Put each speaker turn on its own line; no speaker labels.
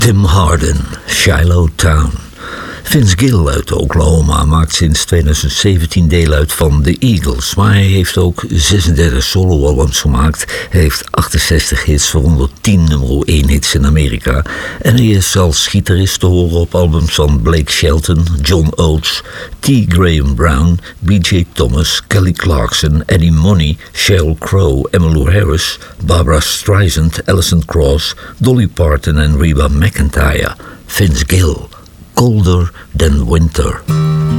Tim Hardin, Shiloh Town. Vince Gill uit Oklahoma maakt sinds 2017 deel uit van The Eagles, maar hij heeft ook 36 soloalbums gemaakt. Hij heeft 68 hits, waaronder 10 nummer 1 hits in Amerika. En hij is als gitarist te horen op albums van Blake Shelton, John Oates, T. Graham Brown, B.J. Thomas, Kelly Clarkson, Eddie Money, Sheryl Crow, Emmylou Harris, Barbra Streisand, Alison Krauss, Dolly Parton en Reba McEntire. Vince Gill. Colder Than Winter.